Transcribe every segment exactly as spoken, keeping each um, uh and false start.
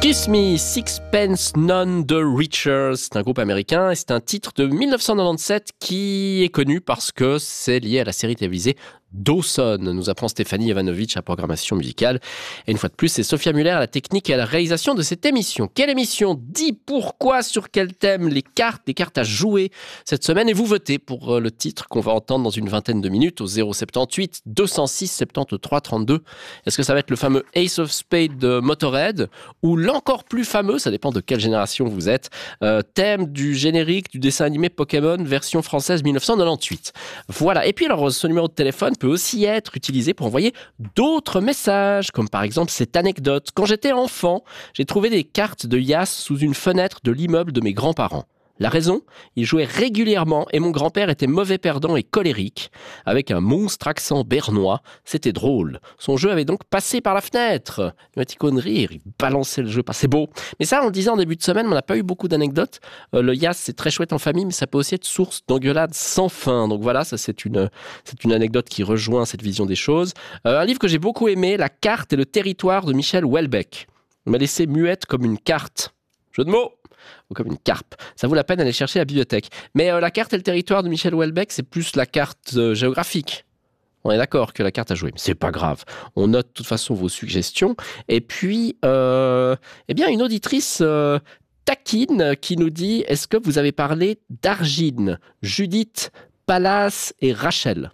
Kiss Me, Sixpence None the Richer, c'est un groupe américain et c'est un titre de dix-neuf cent quatre-vingt-dix-sept qui est connu parce que c'est lié à la série télévisée Dawson, nous apprend Stéphanie Ivanovic à programmation musicale. Et une fois de plus, c'est Sophia Muller à la technique et à la réalisation de cette émission. Quelle émission dit pourquoi, sur quel thème, les cartes, les cartes à jouer cette semaine. Et vous votez pour le titre qu'on va entendre dans une vingtaine de minutes au zéro soixante-dix-huit deux cent six soixante-treize trente-deux. Est-ce que ça va être le fameux Ace of Spades de Motorhead ou l'encore plus fameux, ça dépend de quelle génération vous êtes, euh, thème du générique du dessin animé Pokémon version française dix-neuf cent quatre-vingt-dix-huit. Voilà. Et puis alors, ce numéro de téléphone peut aussi être utilisé pour envoyer d'autres messages, comme par exemple cette anecdote. Quand j'étais enfant, j'ai trouvé des cartes de Yas sous une fenêtre de l'immeuble de mes grands-parents. La raison, il jouait régulièrement et mon grand-père était mauvais perdant et colérique, avec un monstre accent bernois. C'était drôle. Son jeu avait donc passé par la fenêtre. Il m'a dit qu'on rire, il balançait le jeu, pas c'est beau. Mais ça, on le disait en début de semaine, on n'a pas eu beaucoup d'anecdotes. Euh, le Yas, c'est très chouette en famille, mais ça peut aussi être source d'engueulades sans fin. Donc voilà, ça c'est une, c'est une anecdote qui rejoint cette vision des choses. Euh, un livre que j'ai beaucoup aimé, La carte et le territoire de Michel Houellebecq. Il m'a laissé muette comme une carte. Jeu de mots ou comme une carpe. Ça vaut la peine d'aller chercher à la bibliothèque. Mais euh, la carte et le territoire de Michel Houellebecq, c'est plus la carte euh, géographique. On est d'accord que la carte à jouer, mais c'est pas grave. On note de toute façon vos suggestions. Et puis, euh, eh bien, une auditrice euh, taquine qui nous dit: est-ce que vous avez parlé d'Argine, Judith, Pallas et Rachel?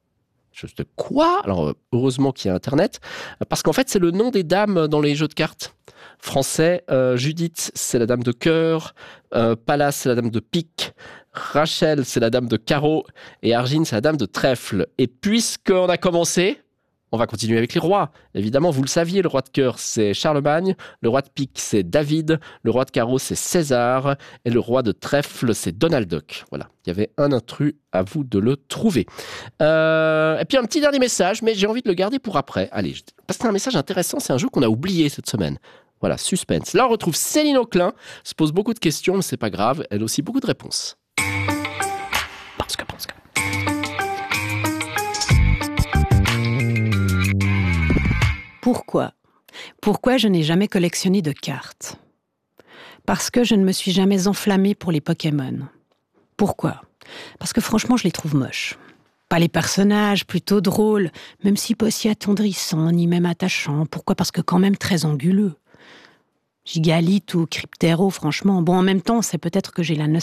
Je de quoi? Alors, heureusement qu'il y a Internet, parce qu'en fait, c'est le nom des dames dans les jeux de cartes. Français, euh, Judith, c'est la dame de cœur, euh, Pallas, c'est la dame de pique, Rachel, c'est la dame de carreau, et Argine, c'est la dame de trèfle. Et puisqu'on a commencé, on va continuer avec les rois. Évidemment, vous le saviez, le roi de cœur, c'est Charlemagne, le roi de pique, c'est David, le roi de carreau, c'est César, et le roi de trèfle, c'est Donald Duck. Voilà, il y avait un intrus, à vous de le trouver. Euh, et puis un petit dernier message, mais j'ai envie de le garder pour après. Allez, parce que c'est un message intéressant, c'est un jeu qu'on a oublié cette semaine. Voilà, suspense. Là, on retrouve Céline Auclin, se pose beaucoup de questions, mais c'est pas grave, elle a aussi beaucoup de réponses. Parce que, parce que... Pourquoi ? Pourquoi je n'ai jamais collectionné de cartes ? Parce que je ne me suis jamais enflammée pour les Pokémon. Pourquoi ? Parce que franchement, je les trouve moches. Pas les personnages, plutôt drôles, même si pas si attendrissants, ni même attachants. Pourquoi ? Parce que quand même très anguleux. Gigalite ou Cryptero, franchement. Bon, en même temps, c'est peut-être que j'ai la nostalgie